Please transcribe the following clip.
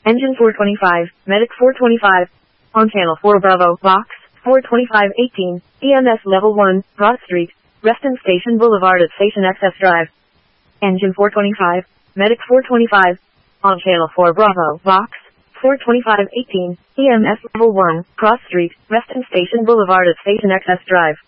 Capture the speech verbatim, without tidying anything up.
Engine four twenty-five, Medic four twenty-five. On Channel four Bravo, Box four twenty-five eighteen, E M S Level one, Broad Street, Reston Station Boulevard at Station Access Drive. Engine four twenty-five, Medic four twenty-five. On Channel four Bravo, Box four twenty-five eighteen, E M S Level one, Cross Street, Reston Station Boulevard at Station Access Drive.